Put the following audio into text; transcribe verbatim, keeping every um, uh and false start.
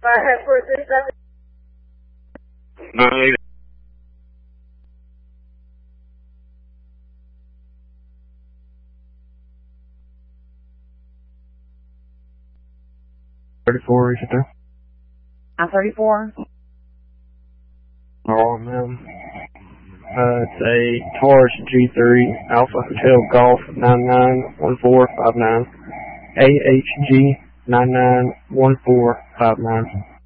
five four three seven. Nine. thirty-four, is it there? I thirty-four. Oh, ma'am. Uh, it's a Taurus G three Alpha Hotel Golf nine nine one four five nine. A H G nine nine one four five nine.